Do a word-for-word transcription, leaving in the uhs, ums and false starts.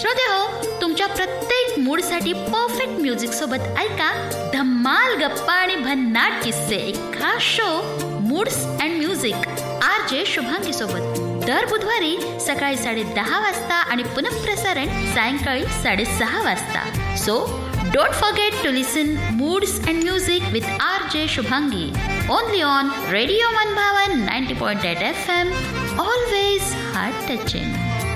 श्रोते हो, तुमच्या प्रत्येक मूडसाठी परफेक्ट म्युझिक सोबत ऐका धम्माल गप्पा आणि भन्नाट किस्से. एक खास show moods and music R J Shubhangi सोबत दर बुधवारी सकाळी साडे दहा वाजता आणि पुनःप्रसारण सायंकाळी साडेसहा वाजता. So don't forget to listen moods and music with R J Shubhangi only on radio मनभावन ninety point eight F M. Always heart touching.